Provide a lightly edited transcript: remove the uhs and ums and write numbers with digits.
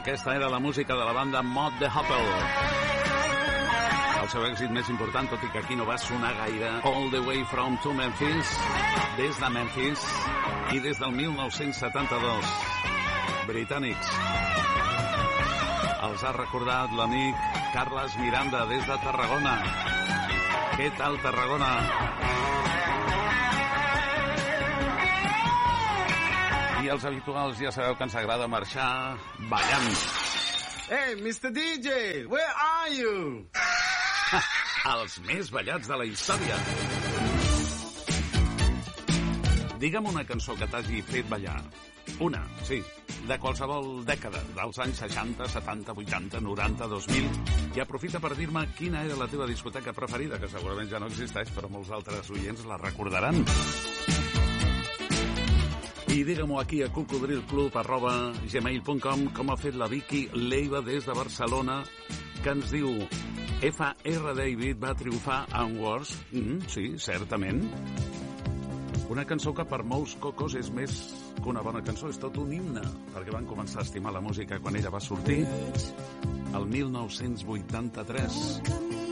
Aquesta era la música de la banda Mod the Hoople. El seu èxit més important, tot i que aquí no va sonar gaire, All the Way from to Memphis, des de Memphis i des del 1972. Britànics. Els ha recordat l'amic Carles Miranda des de Tarragona. Què tal, Tarragona? I els habituals ja sabeu que ens agrada marxar ballant. Hey, Mr. DJ, where are you? Els més ballats de la història. Digue'm una cançó que t'hagi fet ballar. Una, sí, de qualsevol dècada, dels anys 60, 70, 80, 90, 2000, i aprofita per dir-me quina era la teva discoteca preferida, que segurament ja no existeix, però molts altres oients la recordaran. I digue-m'ho aquí a cocodrilclub@gmail.com, com ha fet la Vicky Leiva des de Barcelona, que ens diu: F.R. David va triomfar a Wars. Sí, certament. Una cançó que per molts cocos és més que una bona cançó, és tot un himne, perquè van començar a estimar la música quan ella va sortir, el 1983.